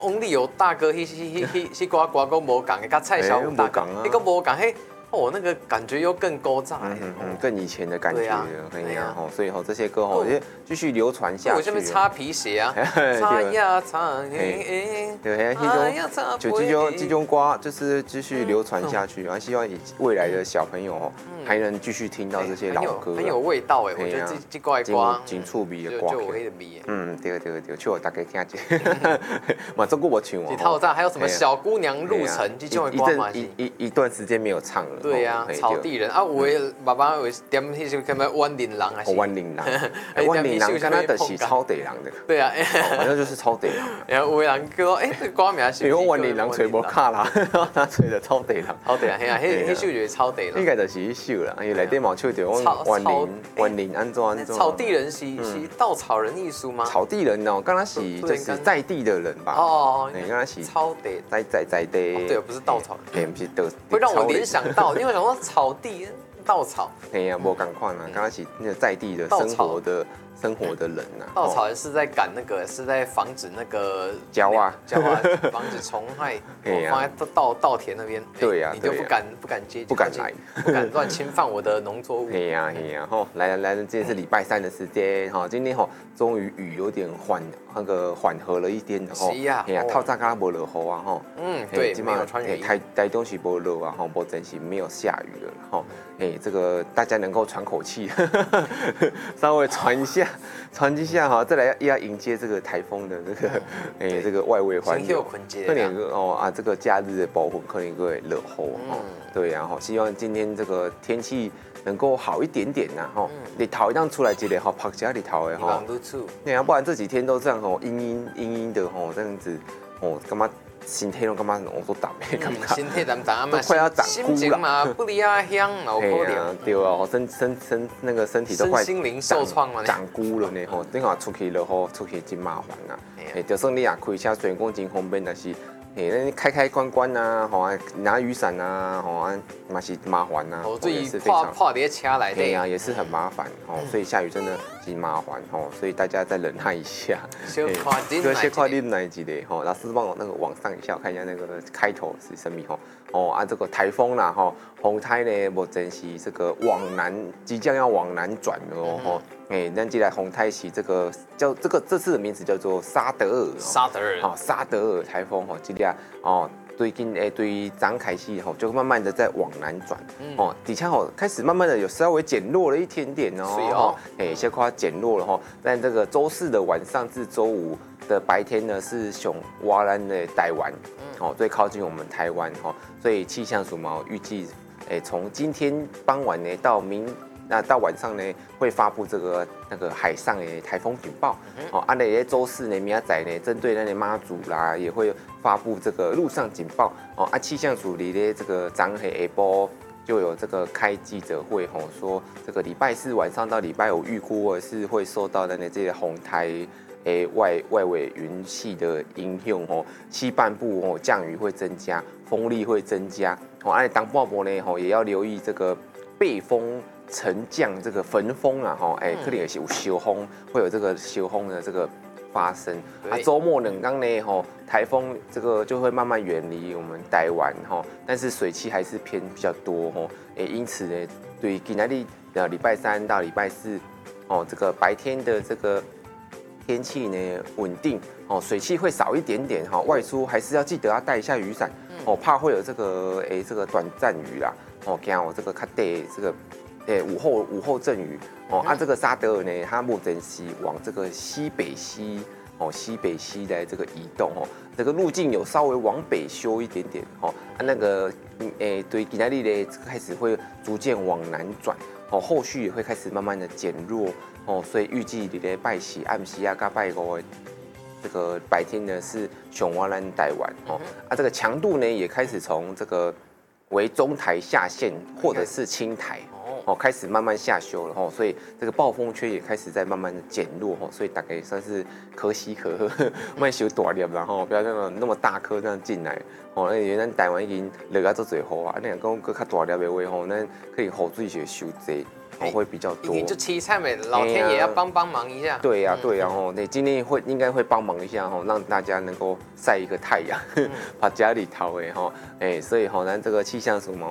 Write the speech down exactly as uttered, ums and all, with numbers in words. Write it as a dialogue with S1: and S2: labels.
S1: 翁立友大哥，迄迄迄迄迄歌歌歌无共的，甲蔡小虎大哥，迄个无共，嘿。哦，那个感觉又更勾炸，嗯
S2: 嗯，更以前的感觉了，对呀，吼，所以吼这些歌吼也继续流传下去。
S1: 我这边擦皮鞋啊，擦呀擦，
S2: 对，对，那种就这种这种歌就是继续流传下去，然后希望以未来的小朋友哦还能继续听到这些老歌，
S1: 很有味道哎，我觉得这这歌的歌，
S2: 真趣味的歌，
S1: 就有迄个味。
S2: 嗯，对对对，唱大家听下。嘛，中国我唱哦。
S1: 套炸还有什么小姑娘入城这种的歌嘛？
S2: 一一一段时间没有唱了。
S1: 对呀，草地人啊，有的爸爸有点迄首什么万灵郎还是？
S2: 万灵郎，万灵郎跟他的是超地人的。
S1: 对啊，
S2: 反正就是超地人。
S1: 然后有的人叫哎，这歌名是。
S2: 因为万灵郎吹无卡啦，他吹的超地人。
S1: 超地人，嘿啊，迄迄首就是超地人。
S2: 应该就是迄首啦，因为内底嘛唱着万灵万灵安怎安怎。
S1: 草地人是是稻草人艺术吗？
S2: 草地人哦，刚刚是就是在地的人吧？哦，刚刚是
S1: 超地
S2: 在在在地。
S1: 对，不是稻草人，
S2: 不是的，
S1: 会让我联想到，因为想说草地。稻草，
S2: 哎呀，无共款啊，刚刚是那个在地的生活的生活的人呐。
S1: 稻草人是在赶那个，是在防止那个
S2: 胶啊，
S1: 胶啊，防止虫害，放在稻稻田那边。
S2: 对呀，
S1: 你就不敢不敢接，
S2: 不敢来，
S1: 不敢乱侵犯我的农作物。
S2: 哎呀哎呀，吼，来来来，今天是礼拜三的时间，哈，今天吼终于雨有点缓那个缓和了一点的吼。
S1: 是呀，
S2: 哎呀，透早刚无落雨啊，吼。
S1: 嗯，对，没有穿雨衣。
S2: 台台东是无落啊，吼，无真是没有下雨了，吼。哎，这个大家能够喘口气，稍微喘一下，喘一下哈，再来要迎接这个台风的这个哎这个外围环流，可能哦啊这个假日的保护可能会落雨哈，对呀哈，希望今天这个天气能够好一点点呐哈，日头一旦出来一个哈，拍下日头的哈，对啊，不然这几天都这样吼，阴阴阴阴的吼，这样子哦，干嘛？身体都感觉我都淡的感觉，
S1: 身体淡淡
S2: 嘛，快要长
S1: 菇了。心情嘛不离啊香，有可能。
S2: 对啊，身身身那个身体都快
S1: 心灵受创了，
S2: 长菇了呢吼。你看出去了吼，出去真麻烦啊。哎，就算你也开车，虽然讲真方便，但是。哎，那开开关关呐，吼啊，拿雨伞呐，吼啊，嘛是麻烦呐。
S1: 哦，所以跨跨碟车来的。
S2: 对呀，也是很麻烦哦，所以下雨真的挺麻烦哦，所以大家再忍耐一下。
S1: 小跨点
S2: 对，小跨点来几的吼，老师帮我那个往上一下，我看一下那个开头是什么吼。哦，啊，这个台风啦吼，风台呢，目前是这个往南，即将要往南转了哦吼。哎，咱这来风台是这个叫这个这次的名字叫做沙德尔。
S1: 沙德尔。
S2: 好，沙德尔台风吼，这俩哦。最近诶，对于涨开始吼，就慢慢的在往南转，哦，底下吼开始慢慢的有稍微减弱了一点点哦，是哦，诶，先夸减弱了哈，但这个周四的晚上至周五的白天呢，是熊瓦兰的台湾，哦，最靠近我们台湾哈，所以气象署嘛预计，诶，从今天傍晚呢到明。那到晚上呢，会发布这个那个海上的台风警报。哦，啊，那周四呢，明仔呢，针对那些妈祖啦，也会发布这个陆上警报。哦，啊，气象署里的这个张黑下波就有这个开记者会，吼，说这个礼拜四晚上到礼拜五预估是会受到的呢这些红台诶外外围云系的影响，吼，西半部哦降雨会增加，风力会增加。哦，啊，当报波呢，吼也要留意这个背风。沉降这个焚风啊，哈，哎，可能也是有修风，会有这个修风的这个发生。啊，周末冷刚呢，吼，台风这个就会慢慢远离我们台湾，哈，但是水汽还是偏比较多，吼，哎，因此呢，对今天的礼拜三到礼拜四，哦，这个白天的这个天气呢稳定，哦，水汽会少一点点，哈，外出还是要记得要带一下雨伞，哦，怕会有这个哎这个短暂雨啦，哦，惊我这个卡地这个。诶，午后午后阵雨哦，按、啊、这个沙德尔呢，它目前是往这个西北西哦，西北西来这个移动哦，这个路径有稍微往北修一点点哦，啊那个诶，对，今天呢开始会逐渐往南转哦，后续也会开始慢慢的减弱哦，所以预计你的拜喜暗时啊，加拜五这个白天呢是熊蛙兰台湾哦，啊这个强度呢也开始从这个为中台下线或者是轻台。 哦，开始慢慢下修了哈，所以这个暴风圈也开始在慢慢的减弱哈，所以大概算是可喜可贺，慢修大粒然后不要那么那么大颗这样进来哦，那原来台湾已经落啊做最好啊，那讲讲更较大粒的话吼，咱可以雨水就收济。哦，会比较多，
S1: 就凄惨呗，老天爷要帮帮忙一下。
S2: 对呀、啊，对呀、啊，哦，对，今天会应该会帮忙一下哦，让大家能够晒一个太阳，把家里掏哎哈，哎，所以哈，咱这个气象署嘛。